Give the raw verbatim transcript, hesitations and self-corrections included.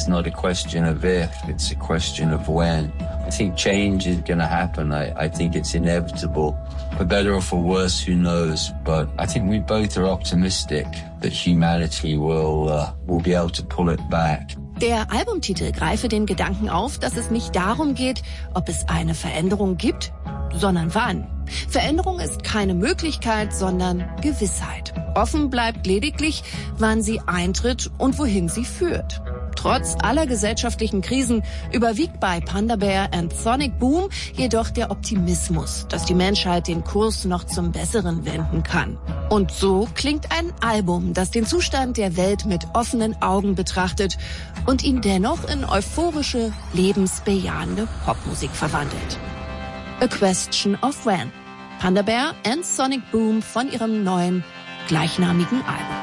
it's not a question of if, it's a question of when. I think change is going to happen. I, I think it's inevitable. For better or for worse, who knows? But I think we both are optimistic that humanity will, uh, will be able to pull it back. Der Albumtitel greife den Gedanken auf, dass es nicht darum geht, ob es eine Veränderung gibt, sondern wann. Veränderung ist keine Möglichkeit, sondern Gewissheit. Offen bleibt lediglich, wann sie eintritt und wohin sie führt. Trotz aller gesellschaftlichen Krisen überwiegt bei Panda Bear and Sonic Boom jedoch der Optimismus, dass die Menschheit den Kurs noch zum Besseren wenden kann. Und so klingt ein Album, das den Zustand der Welt mit offenen Augen betrachtet und ihn dennoch in euphorische, lebensbejahende Popmusik verwandelt. A Question of When. Panda Bear and Sonic Boom von ihrem neuen, gleichnamigen Album.